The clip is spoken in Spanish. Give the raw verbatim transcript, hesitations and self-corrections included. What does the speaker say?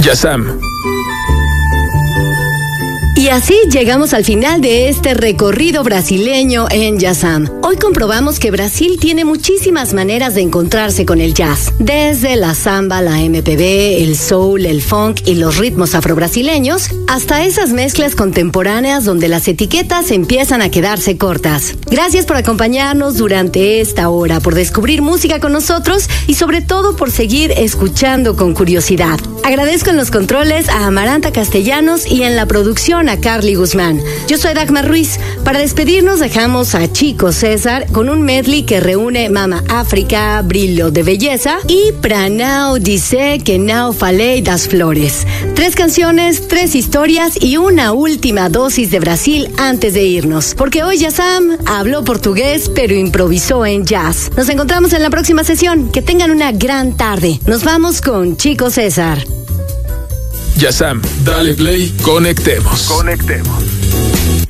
Yazam. Y así llegamos al final de este recorrido brasileño en Yazam. Hoy comprobamos que Brasil tiene muchísimas maneras de encontrarse con el jazz. Desde la samba, la eme pe be, el soul, el funk y los ritmos afrobrasileños, hasta esas mezclas contemporáneas donde las etiquetas empiezan a quedarse cortas. Gracias por acompañarnos durante esta hora, por descubrir música con nosotros y sobre todo por seguir escuchando con curiosidad. Agradezco en los controles a Amaranta Castellanos y en la producción a Carly Guzmán. Yo soy Dagmar Ruiz. Para despedirnos dejamos a Chico César con un medley que reúne Mama África, Brillo de Belleza y Pranao Dice que Nao Falei das Flores. Tres canciones, tres historias y una última dosis de Brasil antes de irnos. Porque hoy Yazam habló portugués pero improvisó en jazz. Nos encontramos en la próxima sesión. Que tengan una gran tarde. Nos vamos con Chico César. Yazam, dale play, conectemos. Conectemos.